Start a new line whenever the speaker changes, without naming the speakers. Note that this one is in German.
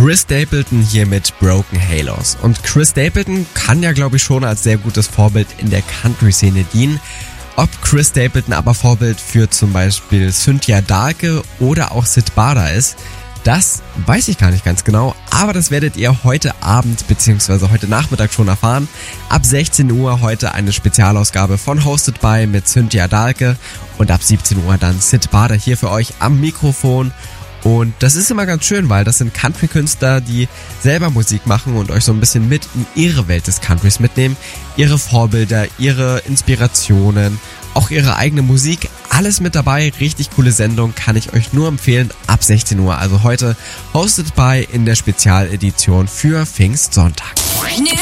Chris Stapleton hier mit Broken Halos. Und Chris Stapleton kann ja, glaube ich, schon als sehr gutes Vorbild in der Country-Szene dienen. Ob Chris Stapleton aber Vorbild für zum Beispiel Cynthia Dalke oder auch Syd Barrett ist, das weiß ich gar nicht ganz genau, aber das werdet ihr heute Abend bzw. heute Nachmittag schon erfahren. Ab 16 Uhr heute eine Spezialausgabe von Hosted by mit Cynthia Dalke und ab 17 Uhr dann Syd Barrett hier für euch am Mikrofon. Und das ist immer ganz schön, weil das sind Country-Künstler, die selber Musik machen und euch so ein bisschen mit in ihre Welt des Countries mitnehmen. Ihre Vorbilder, ihre Inspirationen, auch ihre eigene Musik. Alles mit dabei. Richtig coole Sendung, kann ich euch nur empfehlen. Ab 16 Uhr, also heute Hosted by in der Spezialedition für Pfingstsonntag.